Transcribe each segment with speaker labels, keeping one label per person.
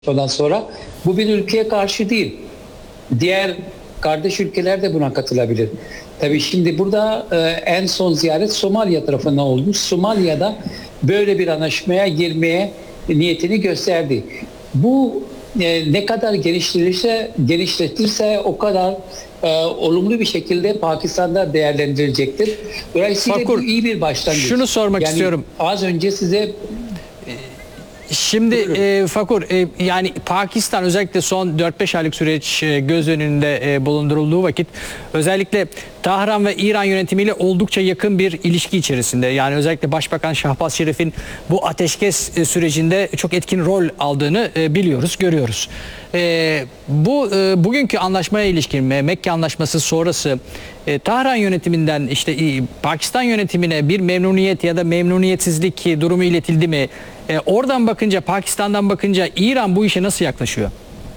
Speaker 1: Ondan sonra bu bir ülkeye karşı değil. Diğer kardeş ülkeler de buna katılabilir. Tabii şimdi burada en son ziyaret Somaliya tarafından olmuş. Somaliya'da böyle bir anlaşmaya girmeye niyetini gösterdi. Bu ne kadar genişletirse o kadar olumlu bir şekilde Pakistan'da değerlendirilecektir. Dolayısıyla
Speaker 2: Fakur,
Speaker 1: bu iyi bir başlangıç.
Speaker 2: Şunu sormak istiyorum.
Speaker 1: Az önce size
Speaker 2: Şimdi Fakur, yani Pakistan özellikle son 4-5 aylık süreç göz önünde bulundurulduğu vakit özellikle Tahran ve İran yönetimiyle oldukça yakın bir ilişki içerisinde. Yani özellikle Başbakan Şahbaz Şerif'in bu ateşkes sürecinde çok etkin rol aldığını biliyoruz, görüyoruz. Bugünkü anlaşmaya ilişkin Mekke Anlaşması sonrası Tahran yönetiminden işte Pakistan yönetimine bir memnuniyet ya da memnuniyetsizlik durumu iletildi mi? Oradan bakınca, Pakistan'dan bakınca İran bu işe nasıl yaklaşıyor?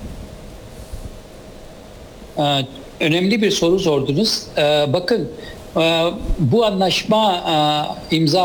Speaker 1: Önemli bir soru sordunuz. Bakın bu anlaşma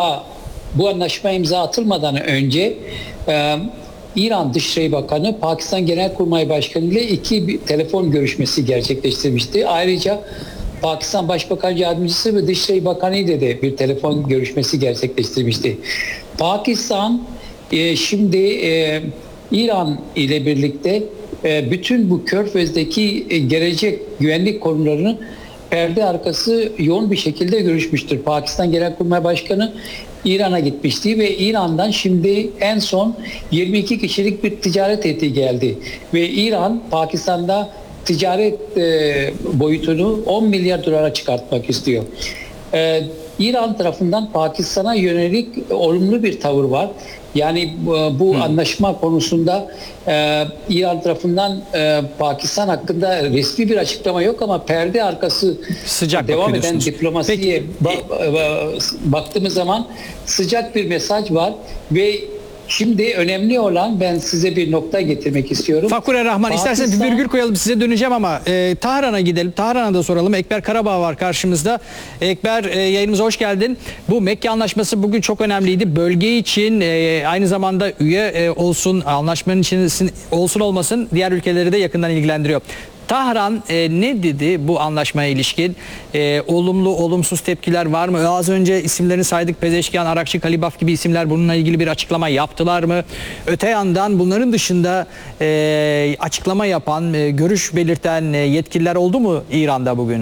Speaker 1: imza atılmadan önce İran Dışişleri Bakanı Pakistan Genelkurmay Başkanı ile iki telefon görüşmesi gerçekleştirmişti. Ayrıca Pakistan Başbakan Yardımcısı ve Dışişleri Bakanı ile de bir telefon görüşmesi gerçekleştirmişti. Pakistan şimdi İran ile birlikte bütün bu Körfez'deki gelecek güvenlik konularını perde arkası yoğun bir şekilde görüşmüştür. Pakistan Genelkurmay Başkanı İran'a gitmişti ve İran'dan şimdi en son 22 kişilik bir ticaret heyeti geldi. Ve İran Pakistan'da ticaret boyutunu 10 milyar dolara çıkartmak istiyor. İran tarafından Pakistan'a yönelik olumlu bir tavır var. Yani bu anlaşma konusunda İran tarafından Pakistan hakkında resmi bir açıklama yok ama perde arkası
Speaker 2: sıcak
Speaker 1: devam eden diplomasiye baktığımız zaman sıcak bir mesaj var ve şimdi önemli olan, ben size bir nokta getirmek istiyorum.
Speaker 2: Fakur Rahman, isterseniz bir virgül koyalım, size döneceğim ama Tahran'a gidelim. Tahran'a da soralım. Ekber Karabağ var karşımızda. Ekber, yayınımıza hoş geldin. Bu Mekke Anlaşması bugün çok önemliydi. Bölge için aynı zamanda üye olsun, anlaşmanın içinde olsun olmasın diğer ülkeleri de yakından ilgilendiriyor. Tahran ne dedi bu anlaşmaya ilişkin? Olumlu, olumsuz tepkiler var mı? Az önce isimlerini saydık. Pezeşkian, Arakçı, Kalibaf gibi isimler bununla ilgili bir açıklama yaptılar mı? Öte yandan bunların dışında açıklama yapan, görüş belirten yetkililer oldu mu İran'da bugün?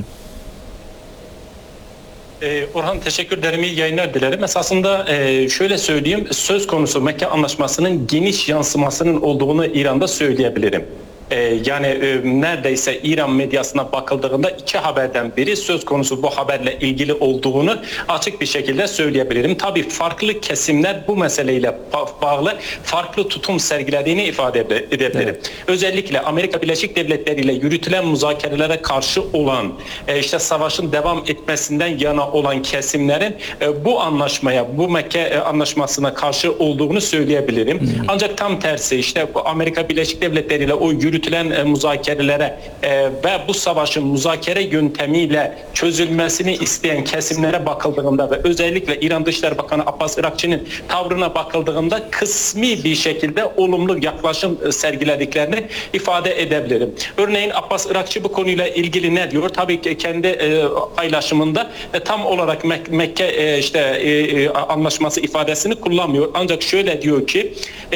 Speaker 3: Orhan, teşekkür ederim. İyi yayınlar dilerim. Esasında şöyle söyleyeyim. Söz konusu Mekke Anlaşması'nın geniş yansımasının olduğunu İran'da söyleyebilirim. Yani neredeyse İran medyasına bakıldığında iki haberden biri söz konusu bu haberle ilgili olduğunu açık bir şekilde söyleyebilirim. Tabii farklı kesimler bu meseleyle bağlı farklı tutum sergilediğini ifade edebilirim. Evet. Özellikle Amerika Birleşik Devletleri ile yürütülen müzakerelere karşı olan, işte savaşın devam etmesinden yana olan kesimlerin bu anlaşmaya, bu Mekke Anlaşması'na karşı olduğunu söyleyebilirim. Ancak tam tersi, işte Amerika Birleşik Devletleri ile o yürütülen müzakerelere ve bu savaşın müzakere yöntemiyle çözülmesini isteyen kesimlere bakıldığında ve özellikle İran Dışişleri Bakanı Abbas Irakçı'nın tavrına bakıldığında kısmi bir şekilde olumlu yaklaşım sergilediklerini ifade edebilirim. Örneğin Abbas Irakçı bu konuyla ilgili ne diyor? Tabii ki kendi paylaşımında tam olarak Mekke anlaşması ifadesini kullanmıyor. Ancak şöyle diyor ki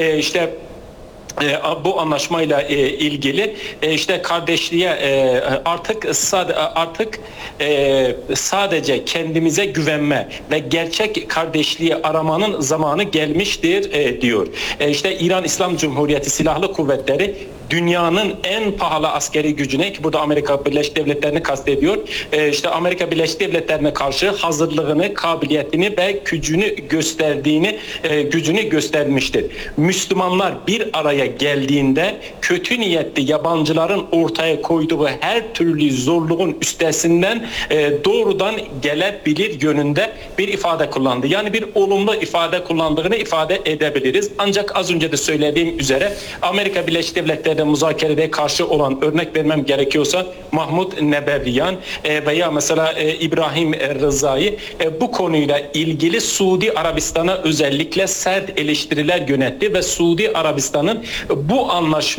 Speaker 3: bu anlaşmayla ilgili işte kardeşliğe artık sadece kendimize güvenme ve gerçek kardeşliği aramanın zamanı gelmiştir diyor. İşte İran İslam Cumhuriyeti Silahlı Kuvvetleri dünyanın en pahalı askeri gücüne, ki burada Amerika Birleşik Devletleri'ni kastediyor. İşte Amerika Birleşik Devletleri'ne karşı hazırlığını, kabiliyetini ve gücünü göstermiştir. Müslümanlar bir araya geldiğinde kötü niyetli yabancıların ortaya koyduğu her türlü zorluğun üstesinden doğrudan gelebilir yönünde bir ifade kullandı. Yani bir olumlu ifade kullandığını ifade edebiliriz. Ancak az önce de söylediğim üzere Amerika Birleşik Devletleri müzakereye karşı olan, örnek vermem gerekiyorsa Mahmut Nebevyan veya mesela İbrahim Rıza'yı bu konuyla ilgili Suudi Arabistan'a özellikle sert eleştiriler yönetti ve Suudi Arabistan'ın bu anlaşma